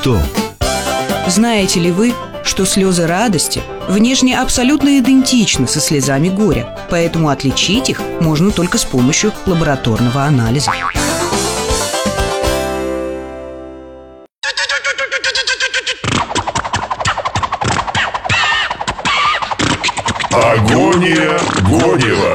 что? Знаете ли вы, что слезы радости внешне абсолютно идентичны со слезами горя, поэтому отличить их можно только с помощью лабораторного анализа. Агония Гонева.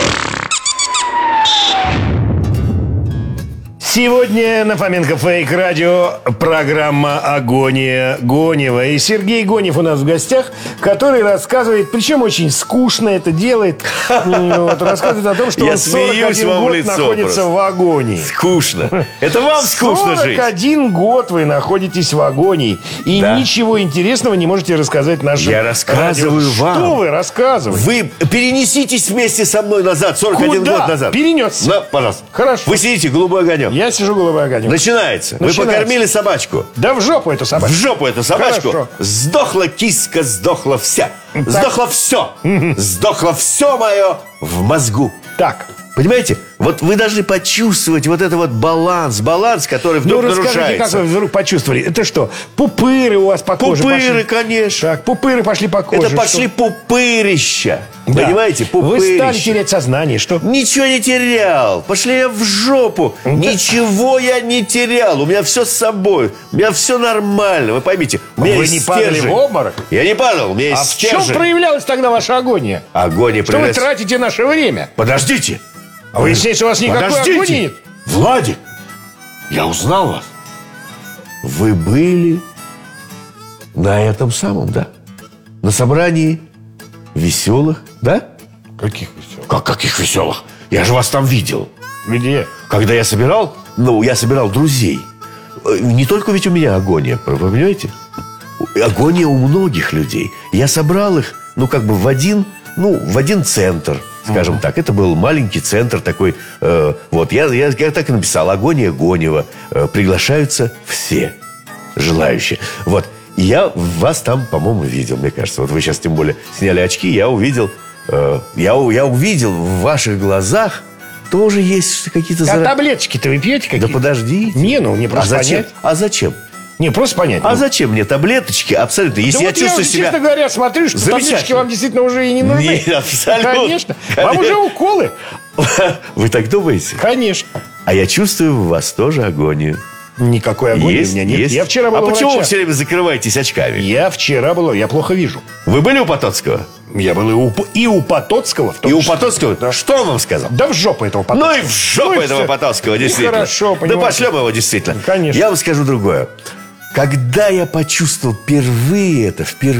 Сегодня на Фоменко Фейк Радио программа «Агония Гонева». И Сергей Гонев у нас в гостях, который рассказывает, причем очень скучно это делает, рассказывает о том, что он 41 год находится в агонии. Скучно. Это вам скучно жить. 41 год вы находитесь в агонии. И ничего интересного не можете рассказать нашим Я рассказываю вам. Что вы рассказываете? Вы перенеситесь вместе со мной назад, 41 год назад. Перенесся. Да, пожалуйста. Хорошо. Вы сидите, голубой огонек. Я сижу, голубой огонек. Начинается. Вы покормили собачку. Да в жопу эту собачку. В жопу эту собачку. Хорошо. Сдохла киска, сдохла вся. Сдохло все. Сдохло все мое в мозгу. Так. Понимаете? Вот вы должны почувствовать вот этот вот баланс, который вдруг нарушается. Расскажите, как вы вдруг почувствовали? Это что, пупыры у вас по коже пошли? Пупыры, конечно. Так, пупыры пошли по коже. Это пошли пупырища. Да. Понимаете, пупырища. Вы стали терять сознание, что? Ничего не терял. Пошли я в жопу. Ничего я не терял. У меня все с собой. У меня все нормально. Вы поймите. Вы не падали в обморок? Я не падал. У меня есть стержень. В чем проявлялась тогда ваша агония? Агония что проявляется. Вы тратите наше время? Подождите. А выясняется, у вас никакой агонии нет? Владик, я узнал вас. Вы были на этом самом, да? На собрании веселых, да? Каких веселых? Как каких веселых? Я же вас там видел. Где? Когда я собирал, я собирал друзей. Не только ведь у меня агония, вы понимаете? Агония у многих людей. Я собрал их, в один центр, скажем так. Это был маленький центр такой. Я так и написал: агония Гонева. Приглашаются все желающие. Вот. Я вас там, по-моему, видел, мне кажется. Вот вы сейчас тем более сняли очки. Я увидел в ваших глазах тоже есть какие-то... таблеточки-то вы пьете какие-то? Да подождите. Не просто понять. А зачем? Не, просто понять. А зачем мне таблеточки? Абсолютно. Если я чувствую себя... честно говоря, смотрю, что таблеточки вам действительно уже и не нужны. Нет, абсолютно. Конечно. Вам уже уколы. Вы так думаете? Конечно. А я чувствую в вас тоже агонию. Никакой агонии у меня нет. Есть? Я вчера был у врача. Почему вы все время закрываетесь очками? Я вчера был, я плохо вижу. Вы были у Потоцкого? Я был и у Потоцкого. И у Потоцкого? Да. Что он вам сказал? Да в жопу этого Потоцкого. И в жопу этого Потоцкого, действительно. Хорошо, понимаете. Да пошлем его, действительно. Конечно. Я вам скажу другое. Когда я почувствовал впервые,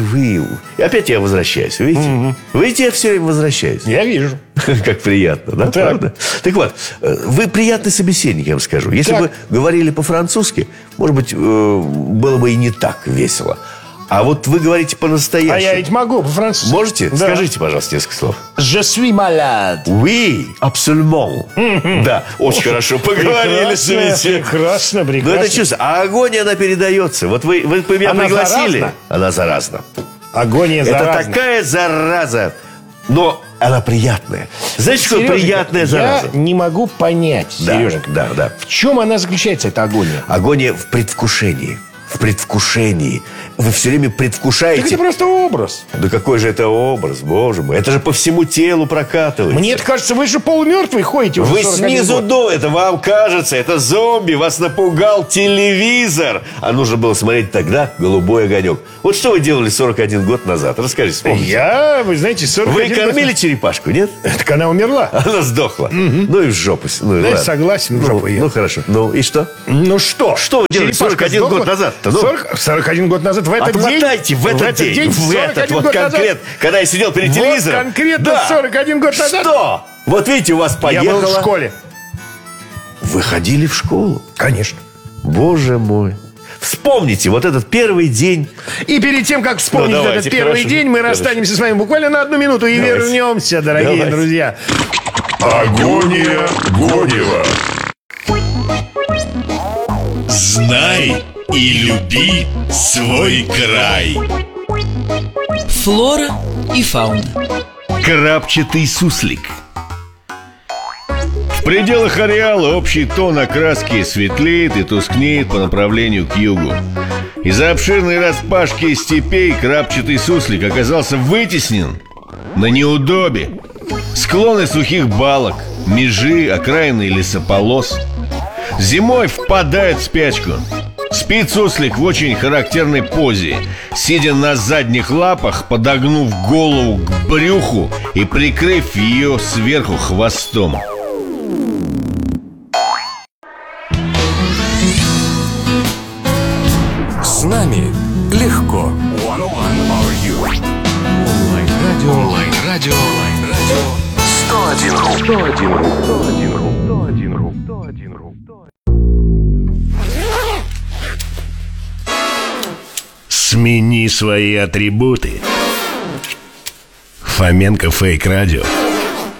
и опять я возвращаюсь, видите? Видите, я все время возвращаюсь. Я вижу. Как приятно, да? Правда? Так вот, вы приятный собеседник, я вам скажу. Если бы говорили по-французски, может быть, было бы и не так весело. А вот вы говорите по-настоящему. А я ведь могу по-французски. Можете? Да. Скажите, пожалуйста, несколько слов. Je suis malade. Oui, absolument. Да, очень хорошо поговорили. Прекрасно. Но это чувство. А агония, она передается. Вот вы меня пригласили. Заразна? Она заразна. Агония заразна. Это такая зараза. Но она приятная. Знаете, что приятная зараза? Я не могу понять, Сереженька. Да. В чем она заключается, эта агония? Агония в предвкушении. В предвкушении. Вы все время предвкушаете. Так это просто образ. Да какой же это образ, боже мой. Это же по всему телу прокатывается. Мне кажется, вы же полумертвый ходите уже. Вы снизу до, это вам кажется. Это зомби, вас напугал телевизор. А нужно было смотреть тогда «Голубой огонек». Вот что вы делали 41 год назад? Расскажите, вспомните. Вы знаете, 41 Вы кормили черепашку, нет? Так она умерла. Она сдохла. Ну и в жопу. Я согласен, в жопу ее. Ну хорошо. Ну и что? Ну что? Что вы делали 41 год назад? 41 год назад в этот день. Отмотайте в этот день. В этот вот конкретно, когда я сидел перед телевизором. Вот конкретно 41 год назад. Что? Вот видите, у вас поехало. Я был в школе. Вы ходили в школу? Конечно. Боже мой. Вспомните вот этот первый день. И перед тем, как вспомнить этот первый день, мы расстанемся с вами буквально на 1 минуту и вернемся, дорогие друзья. Агония Гонева. Знай и люби свой край. Флора и фауна. Крапчатый суслик. В пределах ареала общий тон окраски светлеет и тускнеет по направлению к югу. Из-за обширной распашки степей крапчатый суслик оказался вытеснен на неудобе. Склоны сухих балок, межи, окраины лесополос. Зимой впадает в спячку. Спит суслик в очень характерной позе, сидя на задних лапах, подогнув голову к брюху и прикрыв ее сверху хвостом. С нами легко. Онлайн-радио 101.ру. Смени свои атрибуты. Фоменко Фейк Радио.